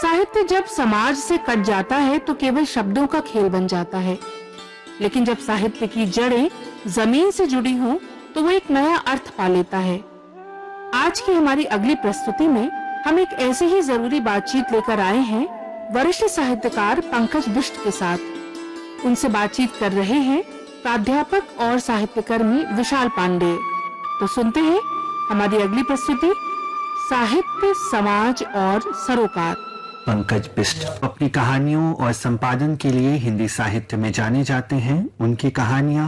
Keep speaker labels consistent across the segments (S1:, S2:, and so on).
S1: साहित्य जब समाज से कट जाता है तो केवल शब्दों का खेल बन जाता है, लेकिन जब साहित्य की जड़ें जमीन से जुड़ी हों तो वो एक नया अर्थ पा लेता है। आज की हमारी अगली प्रस्तुति में हम एक ऐसी ही जरूरी बातचीत लेकर आए हैं वरिष्ठ साहित्यकार पंकज बिष्ट के साथ। उनसे बातचीत कर रहे हैं प्राध्यापक और साहित्यकर्मी विशाल पांडे। तो सुनते हैं हमारी अगली प्रस्तुति, साहित्य, समाज और सरोकार।
S2: पंकज बिष्ट अपनी कहानियों और संपादन के लिए हिंदी साहित्य में जाने जाते हैं। उनकी कहानियां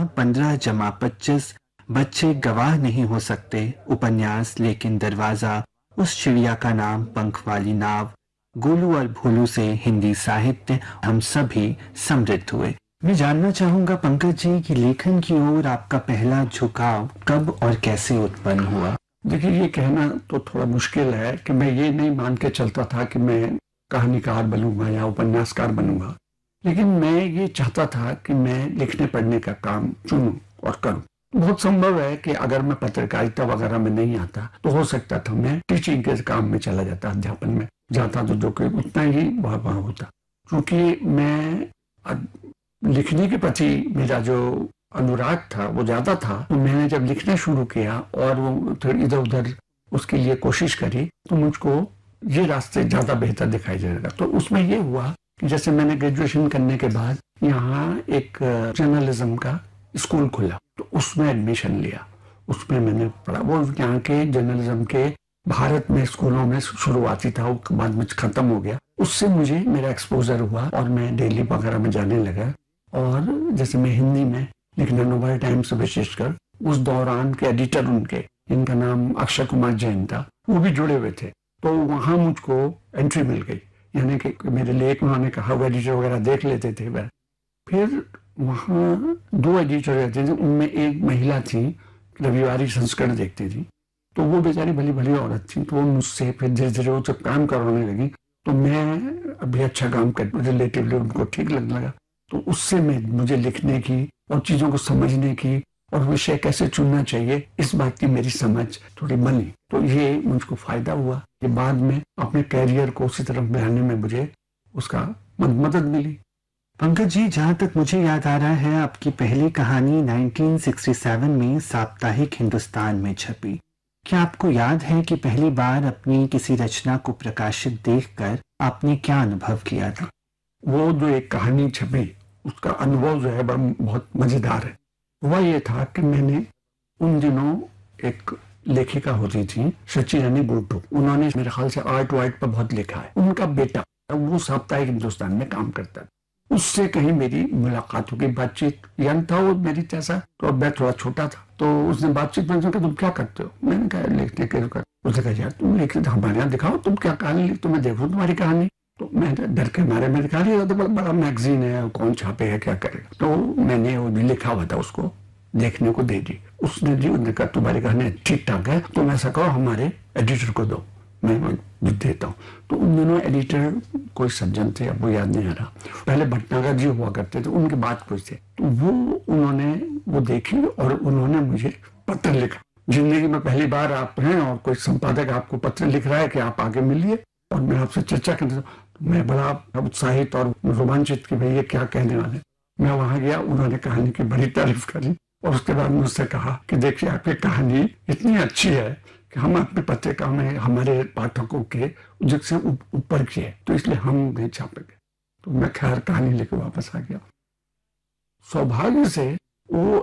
S2: 15-25, बच्चे गवाह नहीं हो सकते, उपन्यास लेकिन दरवाजा, उस चिड़िया का नाम, पंख वाली नाव, गोलू और भोलू से हिंदी साहित्य हम सभी समृद्ध हुए। मैं जानना चाहूंगा पंकज जी कि लेखन की ओर आपका पहला झुकाव कब और कैसे उत्पन्न हुआ?
S3: देखिए, ये कहना तो थोड़ा मुश्किल है कि मैं ये नहीं मान के चलता था कि मैं कहानीकार बनूंगा या उपन्यासकार बनूंगा, लेकिन मैं ये चाहता था कि मैं लिखने पढ़ने का काम चुनूं और करूं। बहुत संभव है कि अगर मैं पत्रकारिता वगैरह में नहीं आता तो हो सकता था मैं टीचिंग के काम में चला जाता, अध्यापन में जाता, तो जो कि उतना ही वहां होता। क्योंकि मैं लिखने के प्रति मेरा जो अनुराग था वो ज्यादा था, तो मैंने जब लिखना शुरू किया और वो इधर उधर उसके लिए कोशिश करी तो मुझको ये रास्ते ज्यादा बेहतर दिखाई दे रहा। तो उसमें ये हुआ कि जैसे मैंने ग्रेजुएशन करने के बाद यहाँ एक जर्नलिज्म का स्कूल खुला, तो उसमें एडमिशन लिया। उसमें मैंने पढ़ा, वो यहाँ के जर्नलिज्म के भारत में स्कूलों में शुरुआती था, वो बाद में खत्म हो गया। उससे मुझे मेरा एक्सपोजर हुआ और मैं दिल्ली वगैरह में जाने लगा। और जैसे मैं हिंदी में लिखना, नोबेल टाइम्स विशेषकर उस दौरान के एडिटर उनके, इनका नाम अक्षय कुमार जैन था, वो भी जुड़े हुए थे, तो वहां मुझको एंट्री मिल गई। यानी कि मेरे लेख उन्होंने कहा, वो एडिटर वगैरह देख लेते थे। फिर वहाँ 2 एडिटर रहते थे, उनमें एक महिला थी, रविवारी संस्करण देखती थी, तो वो बेचारी भली भली औरत थी। तो वो मुझसे फिर धीरे धीरे वो जब काम करवाने लगी तो मैं अभी अच्छा काम कर, रिलेटिवली उनको ठीक लगने लगा। तो उससे मुझे लिखने की और चीजों को समझने की और विषय कैसे चुनना चाहिए, इस बात की मेरी समझ थोड़ी बनी। तो ये मुझको फायदा हुआ कि बाद में अपने कैरियर को उसी तरफ बढ़ाने में मुझे उसका मदद मिली।
S2: पंकज जी, जहाँ तक मुझे याद आ रहा है, आपकी पहली कहानी 1967 में साप्ताहिक हिंदुस्तान में छपी। क्या आपको याद है कि पहली बार अपनी किसी रचना को प्रकाशित देखकर आपने क्या अनुभव किया था?
S3: वो जो एक कहानी छपी, उसका अनुभव जो है बहुत मजेदार है। हुआ ये था कि मैंने उन दिनों एक लेखिका होती थी सची रानी गुरटू, उन्होंने मेरे ख्याल से आर्ट वाइट पर बहुत लिखा है। उनका बेटा वो साप्ताहिक हिंदुस्तान में काम करता है, उससे कहीं मेरी मुलाकात हो गई, बातचीत। यंग था वो मेरी जैसा, तो अब मैं थोड़ा छोटा था, तो उसने बातचीत में कहा, तुम क्या करते हो? मैंने कहा लिखने के। उसने कहा यार तुम लिखते, हमारे यहाँ दिखाओ, तुम क्या कहानी लिखते, मैं देखूं तुम्हारी कहानी। तो मैं डर के मारे मैंने कहा ये तो बड़ा मैगजीन है, कौन छापे है, क्या करेगा। तो मैंने वो लिखा हुआ था, उसको देखने को दे दी। उसने कहा तुम्हारी कहानी ठीक ठाक है, तुम ऐसा करो हमारे एडिटर को दो, मैं देता हूँ। तो उन दिनों एडिटर कोई सज्जन थे, अब वो याद नहीं आ रहा, पहले भटनागर जी हुआ करते थे, उनके बाद कुछ थे। तो उन्होंने वो देखी और उन्होंने मुझे पत्र लिखा। जिंदगी में पहली बार आप हैं और कोई संपादक आपको पत्र लिख रहा है कि आप आगे मिलिए और मैं आपसे चर्चा करना। तो मैं बड़ा उत्साहित और रोमांचित कि भाई ये क्या कहने वाले। मैं वहां गया, उन्होंने कहानी की बड़ी तारीफ करी और उसके बाद मुझसे कहा कि देखिए आपकी कहानी इतनी अच्छी है कि हम अपने पत्रिका में हमारे पाठकों के जिससे ऊपर की है, तो इसलिए हम नहीं छापेंगे। तो मैं खैर कहानी लेकर वापस आ गया। सौभाग्य से वो